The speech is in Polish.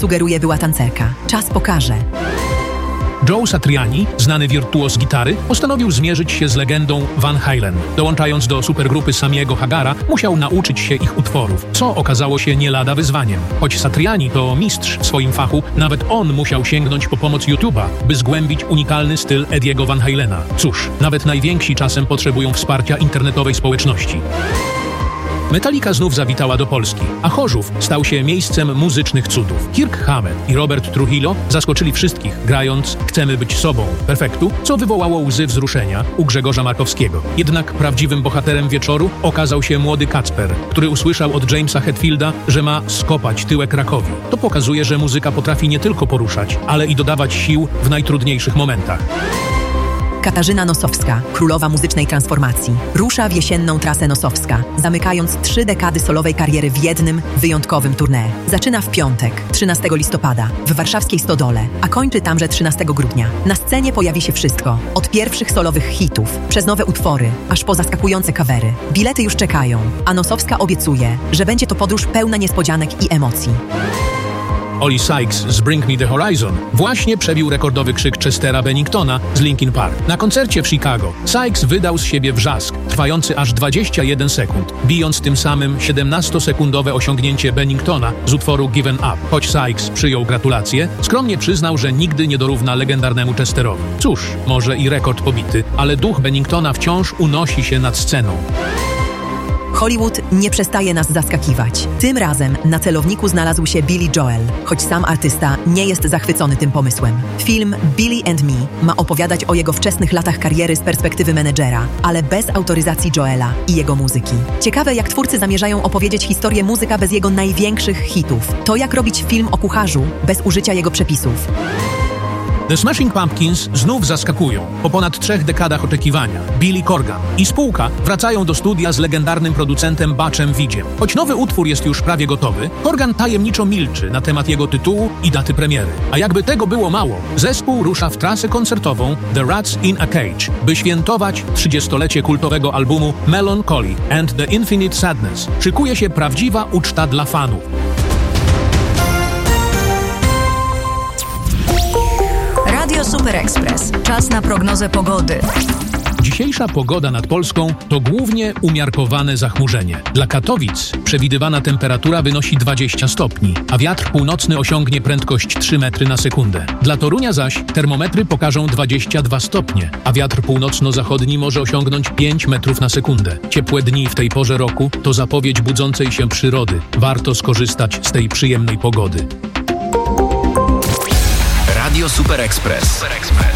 sugeruje była tancerka. Czas pokaże. Joe Satriani, znany wirtuoz gitary, postanowił zmierzyć się z legendą Van Halen. Dołączając do supergrupy Samiego Hagara, musiał nauczyć się ich utworów, co okazało się nie lada wyzwaniem. Choć Satriani to mistrz w swoim fachu, nawet on musiał sięgnąć po pomoc YouTube'a, by zgłębić unikalny styl Ediego Van Halena. Cóż, nawet najwięksi czasem potrzebują wsparcia internetowej społeczności. Metallica znów zawitała do Polski, a Chorzów stał się miejscem muzycznych cudów. Kirk Hammett i Robert Trujillo zaskoczyli wszystkich, grając Chcemy być sobą Perfektu, co wywołało łzy wzruszenia u Grzegorza Markowskiego. Jednak prawdziwym bohaterem wieczoru okazał się młody Kacper, który usłyszał od Jamesa Hetfielda, że ma skopać tyłek rakowi. To pokazuje, że muzyka potrafi nie tylko poruszać, ale i dodawać sił w najtrudniejszych momentach. Katarzyna Nosowska, królowa muzycznej transformacji, rusza w jesienną trasę Nosowska, zamykając 3 dekady solowej kariery w jednym, wyjątkowym tournée. Zaczyna w piątek, 13 listopada, w warszawskiej Stodole, a kończy tamże 13 grudnia. Na scenie pojawi się wszystko, od pierwszych solowych hitów, przez nowe utwory, aż po zaskakujące covery. Bilety już czekają, a Nosowska obiecuje, że będzie to podróż pełna niespodzianek i emocji. Oli Sykes z Bring Me The Horizon właśnie przebił rekordowy krzyk Chestera Benningtona z Linkin Park. Na koncercie w Chicago Sykes wydał z siebie wrzask, trwający aż 21 sekund, bijąc tym samym 17-sekundowe osiągnięcie Benningtona z utworu Given Up. Choć Sykes przyjął gratulacje, skromnie przyznał, że nigdy nie dorówna legendarnemu Chesterowi. Cóż, może i rekord pobity, ale duch Benningtona wciąż unosi się nad sceną. Hollywood nie przestaje nas zaskakiwać. Tym razem na celowniku znalazł się Billy Joel, choć sam artysta nie jest zachwycony tym pomysłem. Film Billy and Me ma opowiadać o jego wczesnych latach kariery z perspektywy menedżera, ale bez autoryzacji Joela i jego muzyki. Ciekawe, jak twórcy zamierzają opowiedzieć historię muzyka bez jego największych hitów. To jak robić film o kucharzu bez użycia jego przepisów. The Smashing Pumpkins znów zaskakują. Po ponad 3 dekadach oczekiwania Billy Corgan i spółka wracają do studia z legendarnym producentem Butchem Vigiem. Choć nowy utwór jest już prawie gotowy, Corgan tajemniczo milczy na temat jego tytułu i daty premiery. A jakby tego było mało, zespół rusza w trasę koncertową The Rats in a Cage, by świętować 30-lecie kultowego albumu Melancholy and the Infinite Sadness. Szykuje się prawdziwa uczta dla fanów. Radio Super Express. Czas na prognozę pogody. Dzisiejsza pogoda nad Polską to głównie umiarkowane zachmurzenie. Dla Katowic przewidywana temperatura wynosi 20 stopni, a wiatr północny osiągnie prędkość 3 metry na sekundę. Dla Torunia zaś termometry pokażą 22 stopnie, a wiatr północno-zachodni może osiągnąć 5 metrów na sekundę. Ciepłe dni w tej porze roku to zapowiedź budzącej się przyrody. Warto skorzystać z tej przyjemnej pogody. Radio Super Express.